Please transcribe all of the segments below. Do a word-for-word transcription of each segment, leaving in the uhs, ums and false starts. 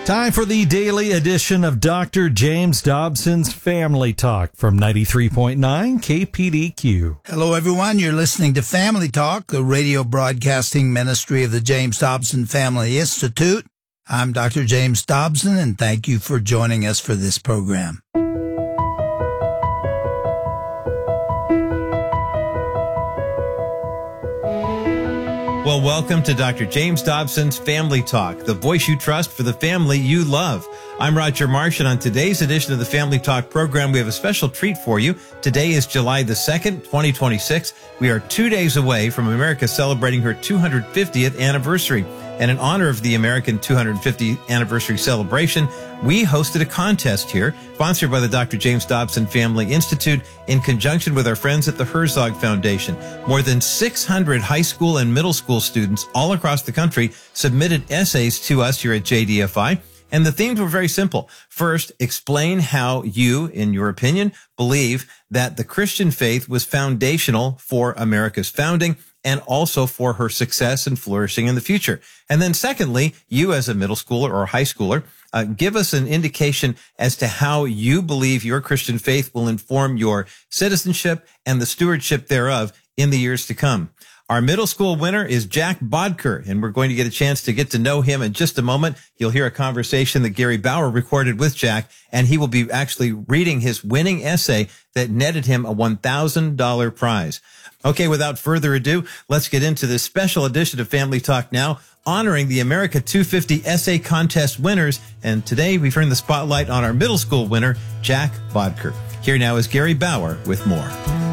Time for the daily edition of Doctor James Dobson's Family Talk from ninety-three point nine K P D Q. Hello, everyone. You're listening to Family Talk, a radio broadcasting ministry of the James Dobson Family Institute. I'm Doctor James Dobson, and thank you for joining us for this program. Well, welcome to Doctor James Dobson's Family Talk, the voice you trust for the family you love. I'm Roger Marsh, and on today's edition of the Family Talk program, we have a special treat for you. Today is July the second, twenty twenty-six. We are two days away from America celebrating her two hundred fiftieth anniversary. And in honor of the American two hundred fiftieth anniversary celebration, we hosted a contest here, sponsored by the Doctor James Dobson Family Institute in conjunction with our friends at the Herzog Foundation. More than six hundred high school and middle school students all across the country submitted essays to us here at J D F I. And the themes were very simple. First, explain how you, in your opinion, believe that the Christian faith was foundational for America's founding and also for her success and flourishing in the future. And then secondly, you as a middle schooler or high schooler, uh, give us an indication as to how you believe your Christian faith will inform your citizenship and the stewardship thereof in the years to come. Our middle school winner is Jack Bodker, and we're going to get a chance to get to know him in just a moment. You'll hear a conversation that Gary Bauer recorded with Jack, and he will be actually reading his winning essay that netted him a one thousand dollars prize. Okay, without further ado, let's get into this special edition of Family Talk now, honoring the America two fifty Essay Contest winners. And today we turn the spotlight on our middle school winner, Jack Bodker. Here now is Gary Bauer with more.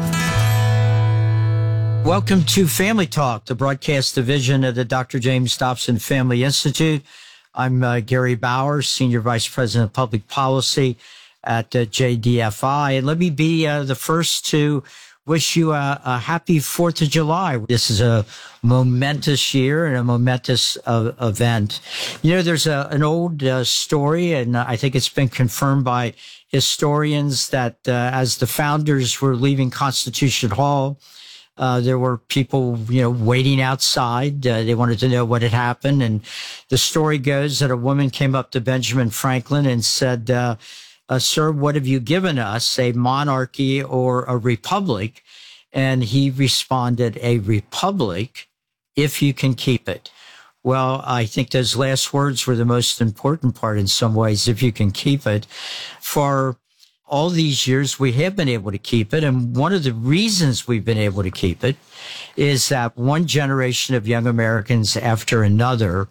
Welcome to Family Talk, the broadcast division of the Doctor James Dobson Family Institute. I'm uh, Gary Bauer, Senior Vice President of Public Policy at uh, J D F I. And let me be uh, the first to wish you a, a happy fourth of July. This is a momentous year and a momentous uh, event. You know, there's a, an old uh, story, and I think it's been confirmed by historians that uh, as the founders were leaving Constitution Hall, Uh, there were people, you know, waiting outside. Uh, they wanted to know what had happened. And the story goes that a woman came up to Benjamin Franklin and said, uh, uh, sir, what have you given us, a monarchy or a republic? And he responded, a republic, if you can keep it. Well, I think those last words were the most important part in some ways, if you can keep it. For all these years, we have been able to keep it. And one of the reasons we've been able to keep it is that one generation of young Americans after another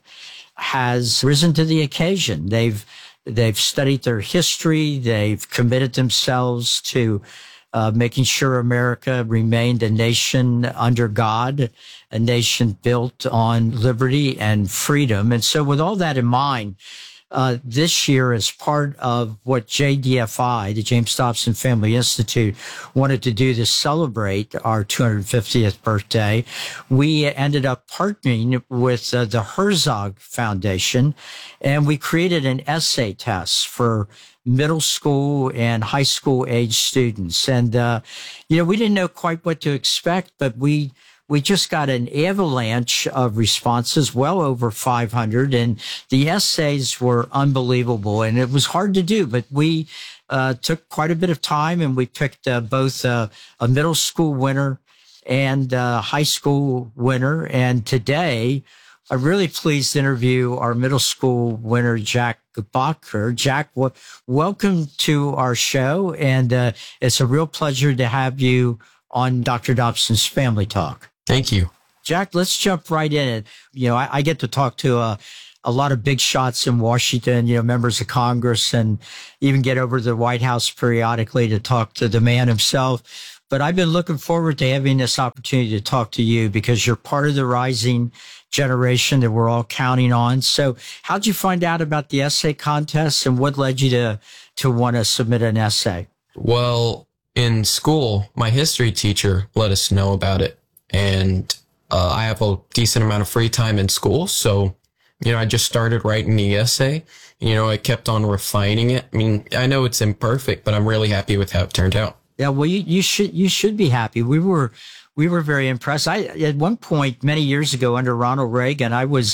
has risen to the occasion. They've, they've studied their history. They've committed themselves to uh, making sure America remained a nation under God, a nation built on liberty and freedom. And so with all that in mind, Uh, this year, as part of what J D F I, the James Dobson Family Institute, wanted to do to celebrate our two hundred fiftieth birthday, we ended up partnering with uh, the Herzog Foundation, and we created an essay test for middle school and high school age students. And, uh, you know, we didn't know quite what to expect, but we We just got an avalanche of responses, well over five hundred, and the essays were unbelievable. And it was hard to do, but we uh, took quite a bit of time, and we picked uh, both uh, a middle school winner and a high school winner. And today, I'm really pleased to interview our middle school winner, Jack Bodker. Jack, w- welcome to our show, and uh, it's a real pleasure to have you on Doctor Dobson's Family Talk. Thank you. Jack, let's jump right in it. You know, I, I get to talk to a, a lot of big shots in Washington, you know, members of Congress, and even get over to the White House periodically to talk to the man himself. But I've been looking forward to having this opportunity to talk to you because you're part of the rising generation that we're all counting on. So how'd you find out about the essay contest, and what led you to, to want to submit an essay? Well, in school, my history teacher let us know about it. And uh, I have a decent amount of free time in school. So, you know, I just started writing the essay. You know, I kept on refining it. I mean, I know it's imperfect, but I'm really happy with how it turned out. Yeah, well, you, you should you should be happy. We were we were very impressed. I at one point many years ago under Ronald Reagan, I was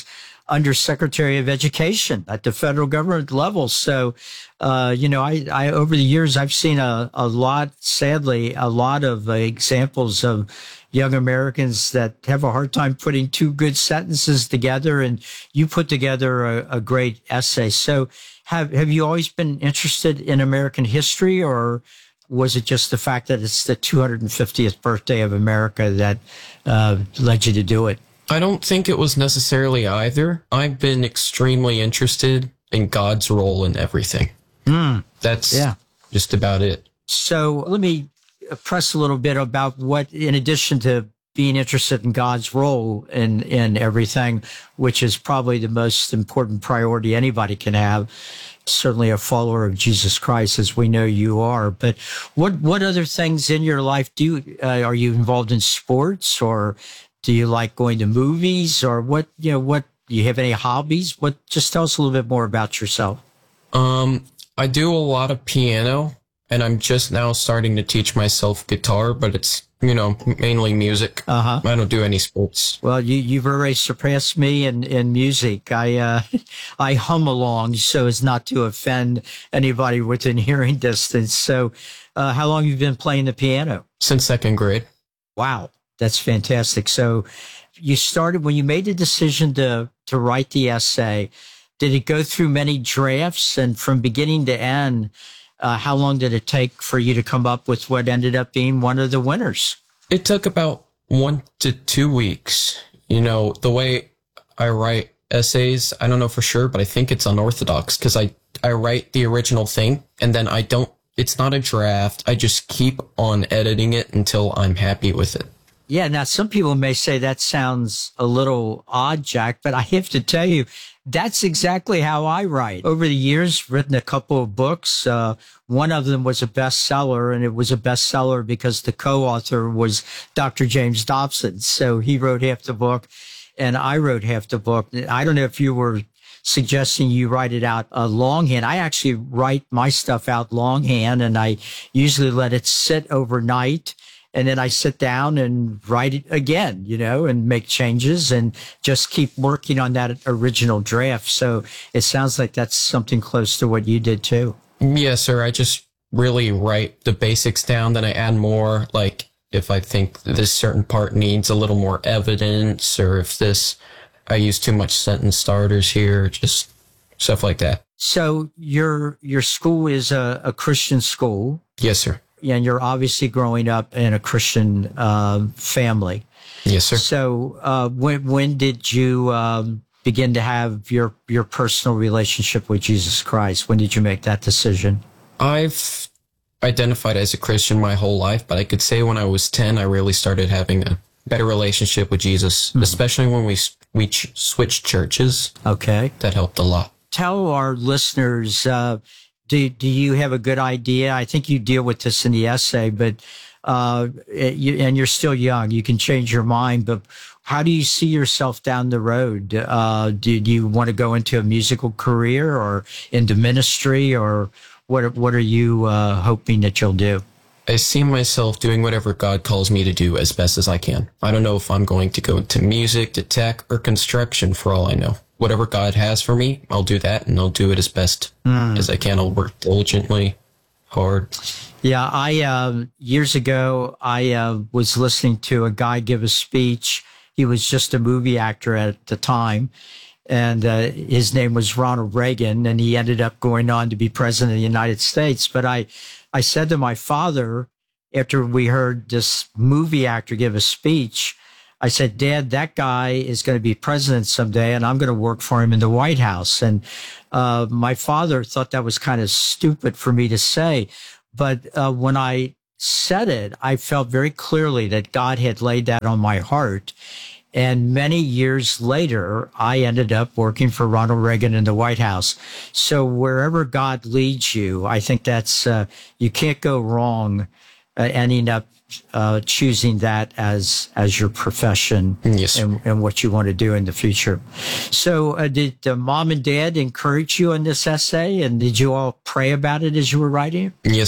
undersecretary of education at the federal government level. So, uh, you know, I, I, over the years, I've seen a, a lot, sadly, a lot of uh, examples of young Americans that have a hard time putting two good sentences together. And you put together a, a great essay. So have, have you always been interested in American history, or was it just the fact that it's the two hundred fiftieth birthday of America that uh, led you to do it? I don't think it was necessarily either. I've been extremely interested in God's role in everything. Mm. That's yeah. just about it. So let me press a little bit about what, in addition to being interested in God's role in, in everything, which is probably the most important priority anybody can have, certainly a follower of Jesus Christ, as we know you are. But what, what other things in your life do you, uh, are you involved in sports, or do you like going to movies, or what, you know, what, do you have any hobbies? What, just tell us a little bit more about yourself. Um, I do a lot of piano, and I'm just now starting to teach myself guitar, but it's, you know, mainly music. Uh-huh. I don't do any sports. Well, you, you've already surpassed me in, in music. I, uh, I hum along so as not to offend anybody within hearing distance. So, uh, how long have you been playing the piano? Since second grade. Wow. That's fantastic. So you started, when you made the decision to, to write the essay, did it go through many drafts? And from beginning to end, uh, how long did it take for you to come up with what ended up being one of the winners? It took about one to two weeks. You know, the way I write essays, I don't know for sure, but I think it's unorthodox, because I, I write the original thing and then I don't, it's not a draft. I just keep on editing it until I'm happy with it. Yeah, now some people may say that sounds a little odd, Jack, but I have to tell you, that's exactly how I write. Over the years, written a couple of books. Uh, one of them was a bestseller, and it was a bestseller because the co-author was Doctor James Dobson. So he wrote half the book, and I wrote half the book. I don't know if you were suggesting you write it out uh, longhand. I actually write my stuff out longhand, and I usually let it sit overnight. And then I sit down and write it again, you know, and make changes and just keep working on that original draft. So it sounds like that's something close to what you did too. Yes, sir. I just really write the basics down, then I add more, like if I think this certain part needs a little more evidence, or if this, I use too much sentence starters here, just stuff like that. So your, your school is a, a Christian school. Yes, sir. And you're obviously growing up in a Christian uh, family. Yes, sir. So uh, when when did you um, begin to have your your personal relationship with Jesus Christ? When did you make that decision? I've identified as a Christian my whole life, but I could say when I was ten, I really started having a better relationship with Jesus, mm-hmm. especially when we we ch- switched churches. Okay, that helped a lot. Tell our listeners. Uh, Do, do you have a good idea? I think you deal with this in the essay, but, uh, you, and you're still young, you can change your mind, but how do you see yourself down the road? Uh, do, do you want to go into a musical career or into ministry, or what, what are you, uh, hoping that you'll do? I see myself doing whatever God calls me to do as best as I can. I don't know if I'm going to go into music, to tech, or construction for all I know. Whatever God has for me, I'll do that, and I'll do it as best mm. as I can. I'll work diligently, hard. Yeah, I uh, years ago, I uh, was listening to a guy give a speech. He was just a movie actor at the time, and uh, his name was Ronald Reagan, and he ended up going on to be president of the United States. But I, I said to my father, after we heard this movie actor give a speech, I said, Dad, that guy is going to be president someday, and I'm going to work for him in the White House. And uh, my father thought that was kind of stupid for me to say. But uh, when I said it, I felt very clearly that God had laid that on my heart. And many years later, I ended up working for Ronald Reagan in the White House. So wherever God leads you, I think that's, uh, you can't go wrong uh, ending up Uh, choosing that as as your profession. Yes. and, and what you want to do in the future. So uh, did uh, mom and dad encourage you in this essay, and did you all pray about it as you were writing it? Yes, sir.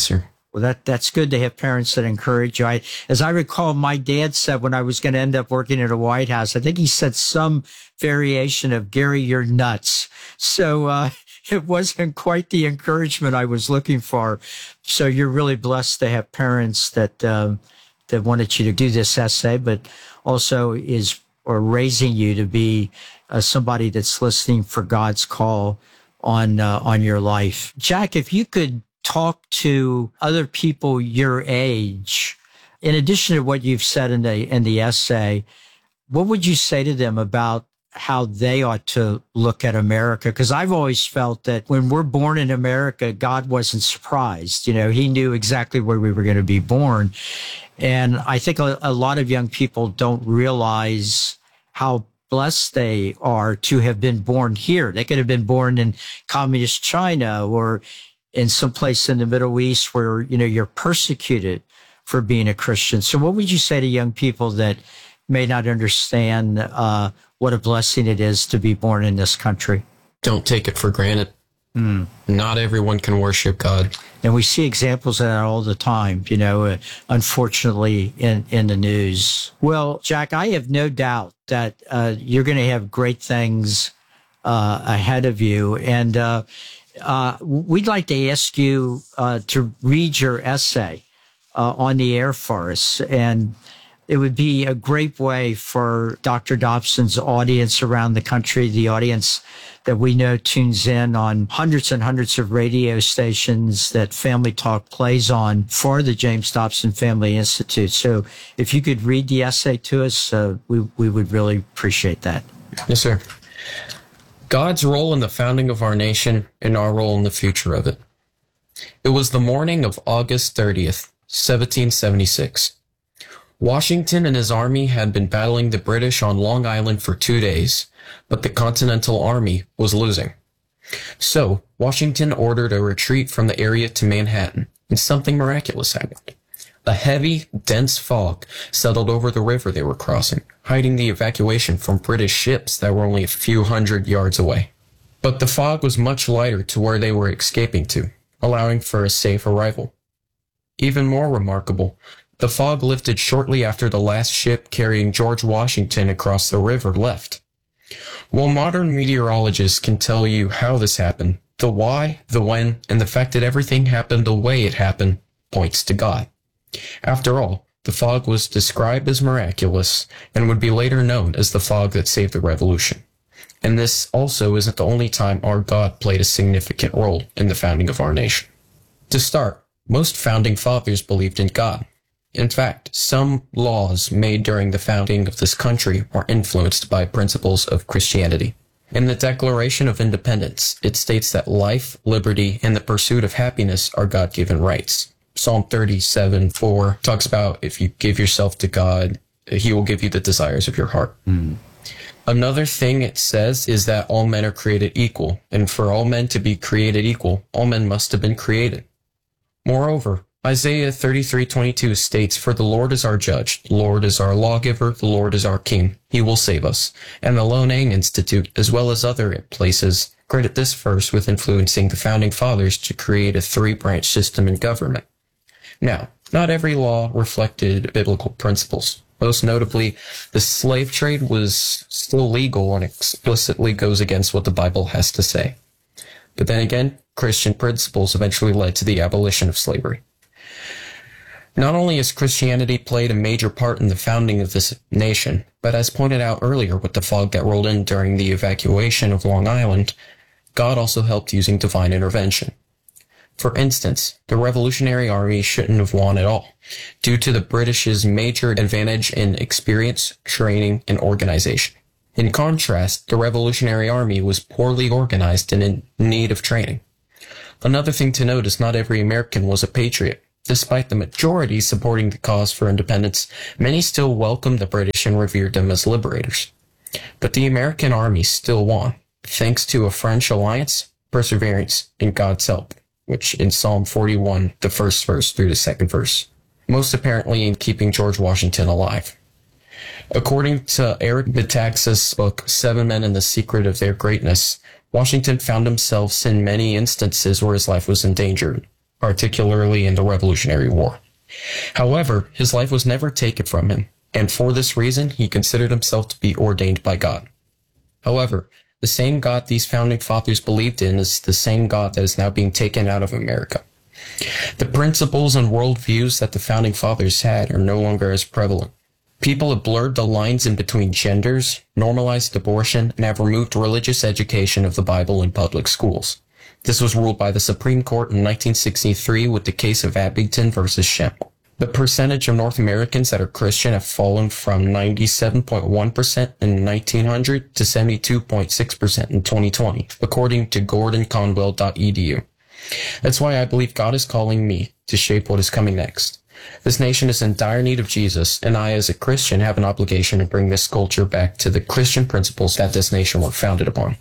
Well, that that's good to have parents that encourage you. I, as I recall, my dad said when I was going to end up working at a White House, I think he said some variation of, Gary, you're nuts. So uh, it wasn't quite the encouragement I was looking for. So you're really blessed to have parents that um, that wanted you to do this essay, but also is or raising you to be uh, somebody that's listening for God's call on uh, on your life. Jack, if you could talk to other people your age, in addition to what you've said in the in the essay, what would you say to them about how they ought to look at America? Because I've always felt that when we're born in America, God wasn't surprised. You know, he knew exactly where we were going to be born. And I think a, a lot of young people don't realize how blessed they are to have been born here. They could have been born in communist China or in some place in the Middle East where, you know, you're persecuted for being a Christian. So what would you say to young people that may not understand uh, what a blessing it is to be born in this country? Don't take it for granted. Mm. Not everyone can worship God. And we see examples of that all the time, you know, uh, unfortunately in, in the news. Well, Jack, I have no doubt that uh, you're going to have great things uh, ahead of you. And uh, uh, we'd like to ask you uh, to read your essay uh, on the air for us. And it would be a great way for Doctor Dobson's audience around the country, the audience that we know tunes in on hundreds and hundreds of radio stations that Family Talk plays on for the James Dobson Family Institute. So if you could read the essay to us, uh, we, we would really appreciate that. Yes, sir. God's role in the founding of our nation and our role in the future of it. It was the morning of August thirtieth, seventeen seventy-six. Washington and his army had been battling the British on Long Island for two days, but the Continental Army was losing. So, Washington ordered a retreat from the area to Manhattan, and something miraculous happened. A heavy, dense fog settled over the river they were crossing, hiding the evacuation from British ships that were only a few hundred yards away. But the fog was much lighter to where they were escaping to, allowing for a safe arrival. Even more remarkable, the fog lifted shortly after the last ship carrying George Washington across the river left. While modern meteorologists can tell you how this happened, the why, the when, and the fact that everything happened the way it happened points to God. After all, the fog was described as miraculous and would be later known as the fog that saved the revolution. And this also isn't the only time our God played a significant role in the founding of our nation. To start, most founding fathers believed in God. In fact, some laws made during the founding of this country are influenced by principles of Christianity. In the Declaration of Independence, it states that life, liberty, and the pursuit of happiness are God-given rights. Psalm thirty-seven four talks about if you give yourself to God, he will give you the desires of your heart. Mm. Another thing it says is that all men are created equal, and for all men to be created equal, all men must have been created. Moreover, Isaiah thirty-three twenty-two states, "For the Lord is our judge, the Lord is our lawgiver, the Lord is our king. He will save us." And the Loan Institute, as well as other places, credit this verse with influencing the founding fathers to create a three-branch system in government. Now, not every law reflected biblical principles. Most notably, the slave trade was still legal and explicitly goes against what the Bible has to say. But then again, Christian principles eventually led to the abolition of slavery. Not only has Christianity played a major part in the founding of this nation, but as pointed out earlier with the fog that rolled in during the evacuation of Long Island, God also helped using divine intervention. For instance, the Revolutionary Army shouldn't have won at all, due to the British's major advantage in experience, training, and organization. In contrast, the Revolutionary Army was poorly organized and in need of training. Another thing to note is not every American was a patriot. Despite the majority supporting the cause for independence, many still welcomed the British and revered them as liberators. But the American army still won, thanks to a French alliance, perseverance, and God's help, which in Psalm forty-one, the first verse through the second verse, most apparently in keeping George Washington alive. According to Eric Metaxas' book, Seven Men and the Secret of Their Greatness, Washington found himself in many instances where his life was endangered. particularly in the Revolutionary War. However, his life was never taken from him, and for this reason, he considered himself to be ordained by God. However, the same God these founding fathers believed in is the same God that is now being taken out of America. The principles and worldviews that the founding fathers had are no longer as prevalent. People have blurred the lines in between genders, normalized abortion, and have removed religious education of the Bible in public schools. This was ruled by the Supreme Court in nineteen sixty-three with the case of Abington versus Shem. The percentage of North Americans that are Christian have fallen from ninety-seven point one percent in nineteen hundred to seventy-two point six percent in twenty twenty, according to gordon conwell dot e d u. That's why I believe God is calling me to shape what is coming next. This nation is in dire need of Jesus, and I, as a Christian, have an obligation to bring this culture back to the Christian principles that this nation was founded upon.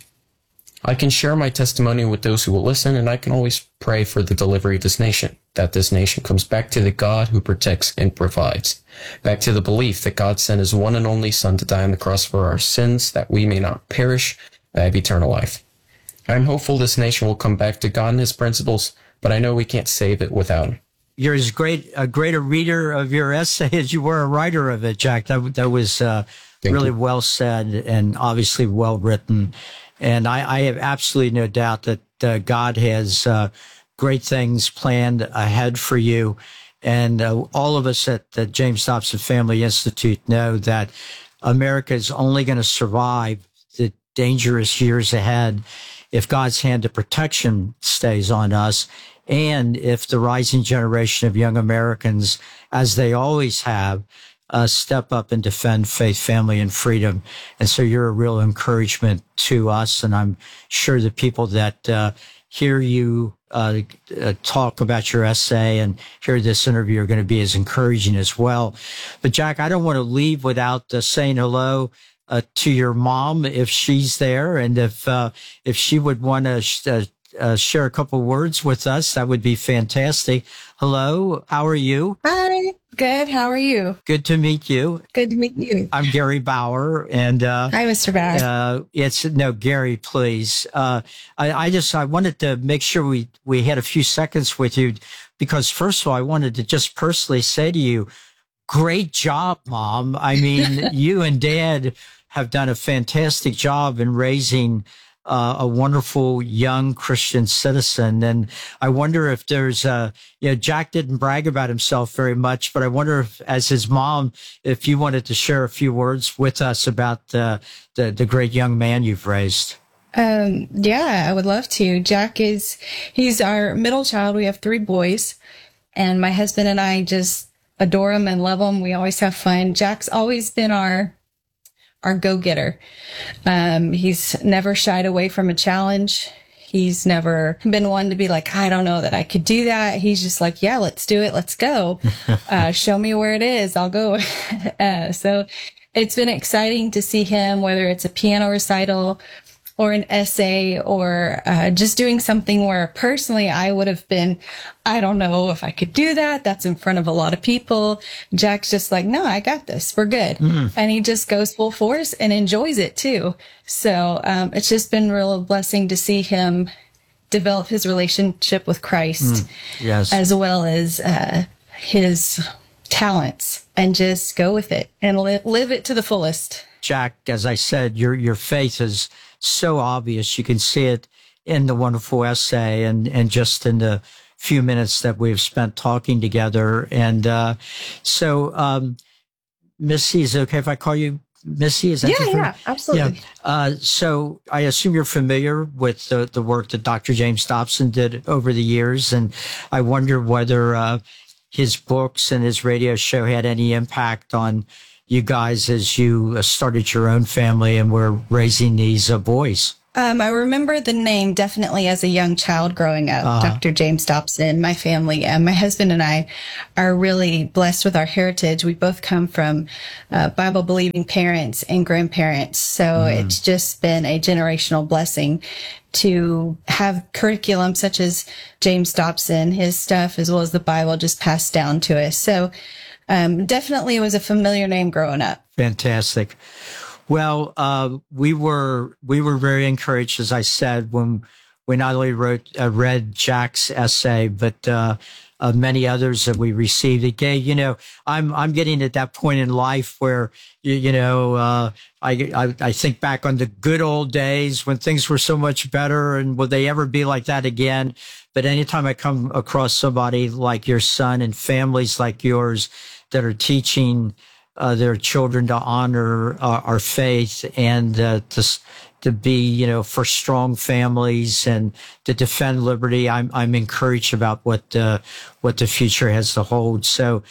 I can share my testimony with those who will listen, and I can always pray for the delivery of this nation, that this nation comes back to the God who protects and provides, back to the belief that God sent his one and only Son to die on the cross for our sins, that we may not perish, but have eternal life. I am hopeful this nation will come back to God and his principles, but I know we can't save it without him. You're as great a great a reader of your essay as you were a writer of it, Jack. That that was uh, really you. well said and obviously well written. And I, I have absolutely no doubt that uh, God has uh, great things planned ahead for you. And uh, all of us at the James Dobson Family Institute know that America is only going to survive the dangerous years ahead if God's hand of protection stays on us, and if the rising generation of young Americans, as they always have, uh, step up and defend faith, family, and freedom. And so you're a real encouragement to us, and I'm sure the people that uh, hear you uh, uh, talk about your essay and hear this interview are going to be as encouraging as well. But Jack, I don't want to leave without uh, saying hello Uh, to your mom, if she's there, and if uh, if she would want to sh- uh, uh, share a couple words with us, that would be fantastic. Hello, how are you? Hi, good. How are you? Good to meet you. Good to meet you. I'm Gary Bauer, and uh, hi, Mister Bauer. Uh, it's no Gary, please. Uh, I, I just I wanted to make sure we we had a few seconds with you, because first of all, I wanted to just personally say to you, great job, Mom. I mean, you and Dad have done a fantastic job in raising uh, a wonderful young Christian citizen. And I wonder if there's a, you know, Jack didn't brag about himself very much, but I wonder if, as his mom, if you wanted to share a few words with us about uh, the, the great young man you've raised. Um, yeah, I would love to. Jack is, he's our middle child. We have three boys, and my husband and I just adore him and love him. We always have fun. Jack's always been our our go-getter. Um, he's never shied away from a challenge. He's never been one to be like, I don't know that I could do that. He's just like, yeah, let's do it. Let's go. Uh, show me where it is. I'll go. uh, so it's been exciting to see him, whether it's a piano recital or an essay, or uh, just doing something where personally I would have been, I don't know if I could do that. That's in front of a lot of people. Jack's just like, no, I got this. We're good. Mm. And he just goes full force and enjoys it too. So um, it's just been a real blessing to see him develop his relationship with Christ, mm. yes, as well as uh, his talents, and just go with it and li- live it to the fullest. Jack, as I said, your your faith is so obvious. You can see it in the wonderful essay and, and just in the few minutes that we've spent talking together. And uh, so, um, Missy, is it okay if I call you Missy? Is that yeah, yeah, absolutely. Yeah. Uh, so I assume you're familiar with the, the work that Doctor James Dobson did over the years. And I wonder whether uh, his books and his radio show had any impact on you guys as you started your own family and were raising these uh, boys. Um, I remember the name definitely as a young child growing up, uh-huh. Doctor James Dobson. My family, and my husband and I are really blessed with our heritage. We both come from uh, Bible-believing parents and grandparents. So mm. it's just been a generational blessing to have curriculum such as James Dobson, his stuff, as well as the Bible just passed down to us. So Um, definitely it was a familiar name growing up. Fantastic. Well, uh, we were, we were very encouraged, as I said, when we not only wrote, uh, read Jack's essay, but, uh, uh, many others that we received. Again, you know, I'm, I'm getting at that point in life where, you, you know, uh, I, I, I think back on the good old days when things were so much better, and will they ever be like that again? But anytime I come across somebody like your son and families like yours that are teaching uh, their children to honor uh, our faith and uh, to to be, you know, for strong families and to defend liberty, I'm I'm encouraged about what uh, what the future has to hold. So,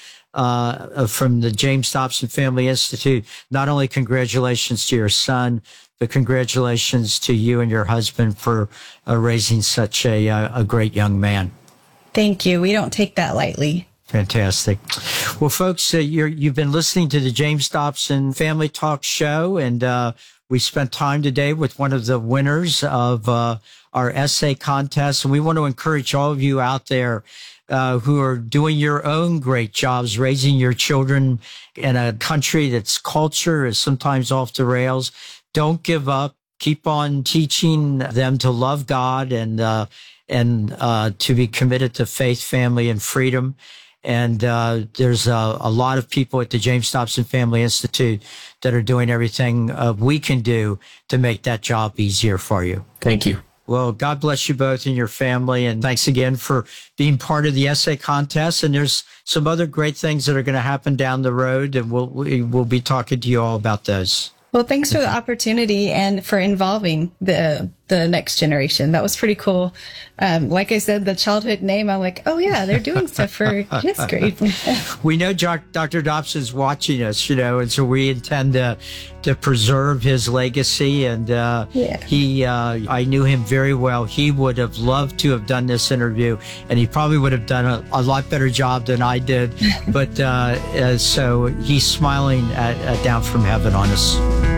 uh, from the James Dobson Family Institute, not only congratulations to your son, but congratulations to you and your husband for uh, raising such a a great young man. Thank you. We don't take that lightly. Fantastic. Well, folks, uh, you're, you've been listening to the James Dobson Family Talk Show, and uh, we spent time today with one of the winners of uh, our essay contest, and we want to encourage all of you out there uh, who are doing your own great jobs, raising your children in a country that's culture is sometimes off the rails. Don't give up. Keep on teaching them to love God and uh, and uh, to be committed to faith, family, and freedom. And uh, there's a, a lot of people at the James Dobson Family Institute that are doing everything uh, we can do to make that job easier for you. Thank you. Well, God bless you both and your family. And thanks again for being part of the essay contest. And there's some other great things that are going to happen down the road. And we'll, we, we'll be talking to you all about those. Well, thanks for the opportunity and for involving the the next generation. That was pretty cool. Um, like I said, the childhood name, I'm like, oh yeah, they're doing stuff for his grade. We know Doctor Dobson's watching us, you know, and so we intend to to preserve his legacy. And uh, yeah. he, uh, I knew him very well. He would have loved to have done this interview, and he probably would have done a, a lot better job than I did. But uh, uh, so he's smiling at, at down from heaven on us.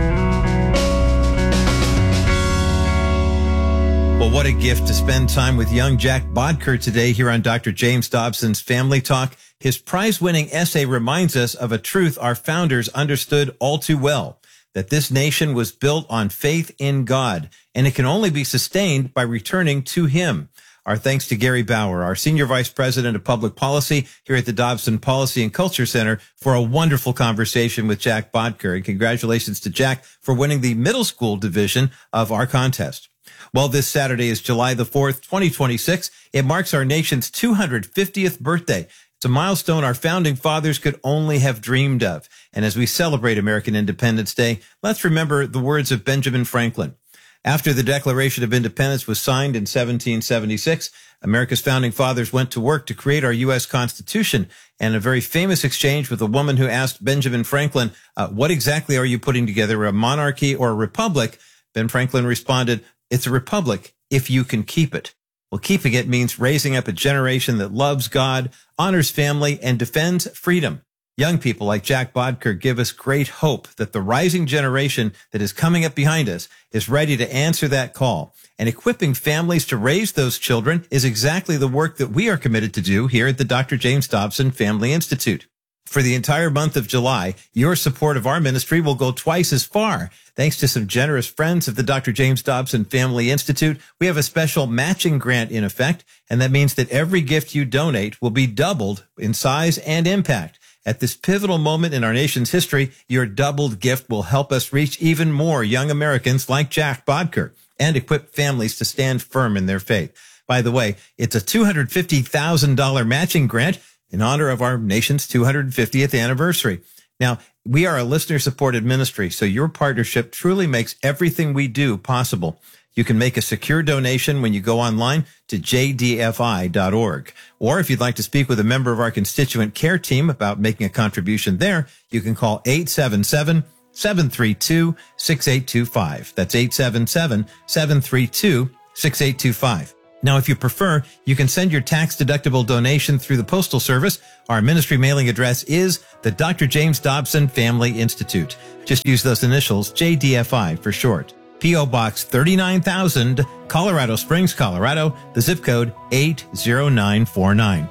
Well, what a gift to spend time with young Jack Bodker today here on Doctor James Dobson's Family Talk. His prize-winning essay reminds us of a truth our founders understood all too well, that this nation was built on faith in God, and it can only be sustained by returning to Him. Our thanks to Gary Bauer, our Senior Vice President of Public Policy here at the Dobson Policy and Culture Center, for a wonderful conversation with Jack Bodker. And congratulations to Jack for winning the middle school division of our contest. Well, this Saturday is July the fourth, twenty twenty-six. It marks our nation's two hundred fiftieth birthday. It's a milestone our founding fathers could only have dreamed of. And as we celebrate American Independence Day, let's remember the words of Benjamin Franklin. After the Declaration of Independence was signed in seventeen seventy-six, America's founding fathers went to work to create our U S Constitution. And a very famous exchange with a woman who asked Benjamin Franklin, uh, what exactly are you putting together, a monarchy or a republic? Ben Franklin responded, it's a republic if you can keep it. Well, keeping it means raising up a generation that loves God, honors family, and defends freedom. Young people like Jack Bodker give us great hope that the rising generation that is coming up behind us is ready to answer that call. And equipping families to raise those children is exactly the work that we are committed to do here at the Doctor James Dobson Family Institute. For the entire month of July, your support of our ministry will go twice as far. Thanks to some generous friends of the Doctor James Dobson Family Institute, we have a special matching grant in effect, and that means that every gift you donate will be doubled in size and impact. At this pivotal moment in our nation's history, your doubled gift will help us reach even more young Americans like Jack Bodker and equip families to stand firm in their faith. By the way, it's a two hundred fifty thousand dollars matching grant in honor of our nation's two hundred fiftieth anniversary. Now, we are a listener-supported ministry, so your partnership truly makes everything we do possible. You can make a secure donation when you go online to j d f i dot org. Or if you'd like to speak with a member of our constituent care team about making a contribution there, you can call eight seven seven, seven three two, six eight two five. That's eight seven seven, seven three two, six eight two five. Now, if you prefer, you can send your tax-deductible donation through the Postal Service. Our ministry mailing address is the Doctor James Dobson Family Institute. Just use those initials, J D F I for short. P O Box thirty-nine thousand, Colorado Springs, Colorado, the zip code eight zero nine four nine.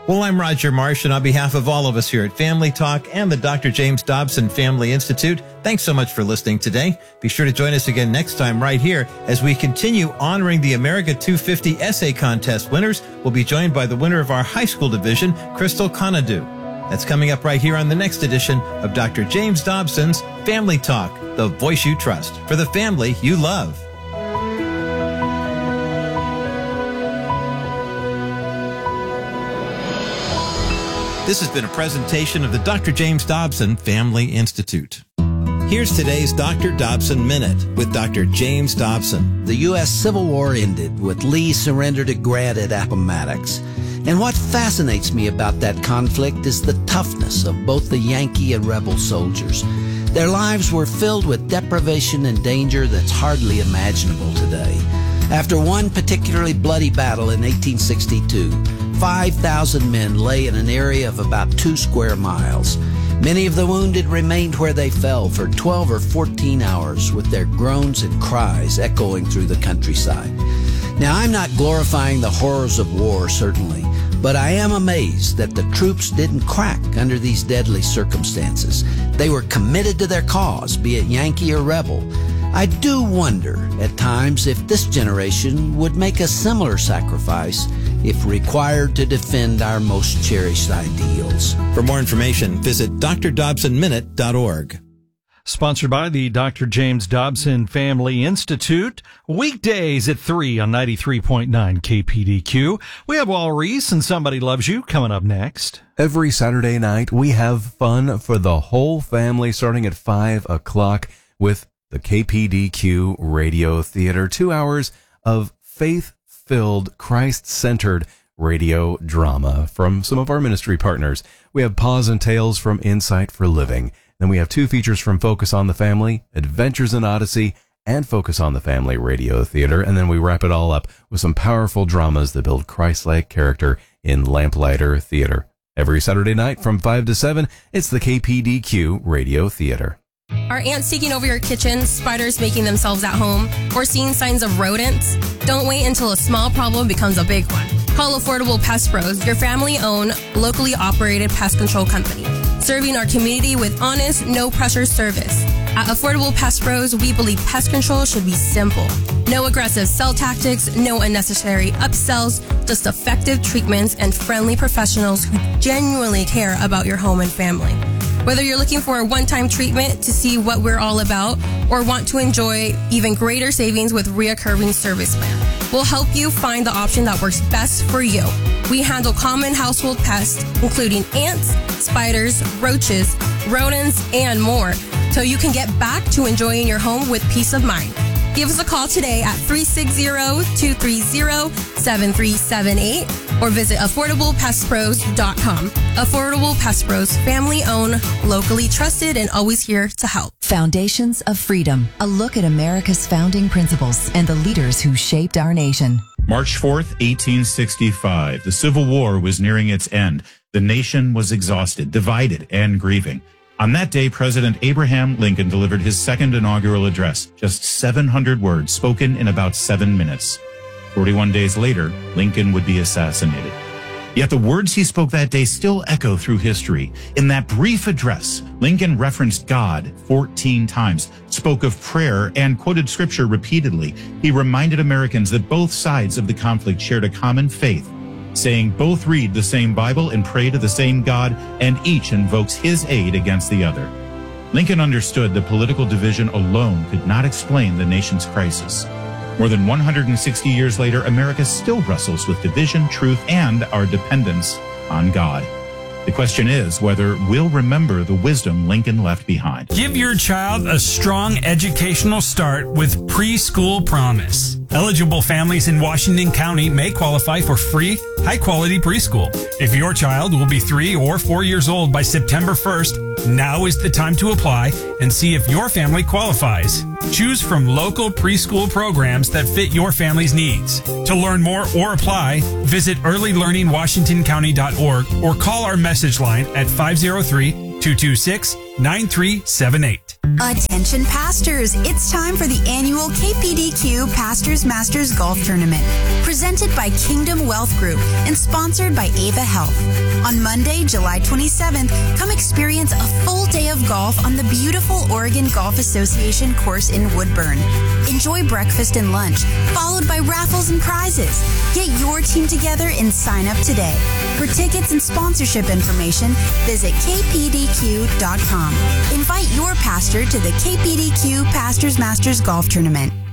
Well, I'm Roger Marsh, and on behalf of all of us here at Family Talk and the Doctor James Dobson Family Institute, thanks so much for listening today. Be sure to join us again next time right here as we continue honoring the America two fifty Essay Contest winners. We'll be joined by the winner of our high school division, Crystal Conadu. That's coming up right here on the next edition of Doctor James Dobson's Family Talk, the voice you trust for the family you love. This has been a presentation of the Doctor James Dobson Family Institute. Here's today's Doctor Dobson Minute with Doctor James Dobson. The U S Civil War ended with Lee surrendered at Grad at Appomattox. And what fascinates me about that conflict is the toughness of both the Yankee and rebel soldiers. Their lives were filled with deprivation and danger that's hardly imaginable today. After one particularly bloody battle in eighteen sixty-two, five thousand men lay in an area of about two square miles. Many of the wounded remained where they fell for twelve or fourteen hours with their groans and cries echoing through the countryside. Now, I'm not glorifying the horrors of war, certainly, but I am amazed that the troops didn't crack under these deadly circumstances. They were committed to their cause, be it Yankee or rebel. I do wonder at times if this generation would make a similar sacrifice if required to defend our most cherished ideals. For more information, visit d r dobson minute dot org. Sponsored by the Doctor James Dobson Family Institute, weekdays at three on ninety-three point nine K P D Q. We have Wal Reese and Somebody Loves You coming up next. Every Saturday night, we have fun for the whole family starting at five o'clock with the K P D Q Radio Theater. Two hours of faith-filled, Christ-centered radio drama from some of our ministry partners. We have Pause and Tales from Insight for Living. Then we have two features from Focus on the Family, Adventures in Odyssey, and Focus on the Family Radio Theater. And then we wrap it all up with some powerful dramas that build Christ-like character in Lamplighter Theater. Every Saturday night from five to seven, it's the K P D Q Radio Theater. Are ants taking over your kitchen, spiders making themselves at home, or seeing signs of rodents? Don't wait until a small problem becomes a big one. Call Affordable Pest Pros, your family-owned, locally operated pest control company, serving our community with honest, no-pressure service. At Affordable Pest Pros, we believe pest control should be simple. No aggressive sell tactics, no unnecessary upsells, just effective treatments and friendly professionals who genuinely care about your home and family. Whether you're looking for a one-time treatment to see what we're all about or want to enjoy even greater savings with reoccurring service plan, we'll help you find the option that works best for you. We handle common household pests, including ants, spiders, roaches, rodents, and more, so you can get back to enjoying your home with peace of mind. Give us a call today at three six zero, two three zero, seven three seven eight or visit affordable pest pros dot com. Affordable Pest Pros, family owned, locally trusted, and always here to help. Foundations of Freedom, a look at America's founding principles and the leaders who shaped our nation. March fourth, eighteen sixty-five. The Civil War was nearing its end. The nation was exhausted, divided, and grieving. On that day, President Abraham Lincoln delivered his second inaugural address, just seven hundred words spoken in about seven minutes. forty-one days later, Lincoln would be assassinated. Yet the words he spoke that day still echo through history. In that brief address, Lincoln referenced God fourteen times, spoke of prayer, and quoted scripture repeatedly. He reminded Americans that both sides of the conflict shared a common faith, saying both read the same Bible and pray to the same God, and each invokes his aid against the other. Lincoln understood that political division alone could not explain the nation's crisis. More than one hundred sixty years later, America still wrestles with division, truth, and our dependence on God. The question is whether we'll remember the wisdom Lincoln left behind. Give your child a strong educational start with Preschool Promise. Eligible families in Washington County may qualify for free, high-quality preschool. If your child will be three or four years old by September first, now is the time to apply and see if your family qualifies. Choose from local preschool programs that fit your family's needs. To learn more or apply, visit early learning washington county dot org or call our message line at five oh three, two two six, nine three seven eight. Attention pastors, it's time for the annual K P D Q Pastors Masters Golf Tournament, presented by Kingdom Wealth Group and sponsored by Ava Health. On Monday, July twenty-seventh, come experience a full day of golf on the beautiful Oregon Golf Association course in Woodburn. Enjoy breakfast and lunch, followed by raffles and prizes. Get your team together and sign up today. For tickets and sponsorship information, visit k p d q dot com. Invite your pastor to the K P D Q Pastors Masters Golf Tournament.